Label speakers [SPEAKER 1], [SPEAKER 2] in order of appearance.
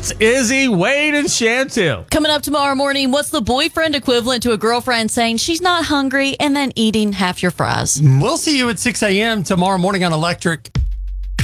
[SPEAKER 1] It's Izzy, Wade, and Chantil.
[SPEAKER 2] Coming up tomorrow morning, what's the boyfriend equivalent to a girlfriend saying she's not hungry and then eating half your fries?
[SPEAKER 3] We'll see you at 6 a.m. tomorrow morning on Electric.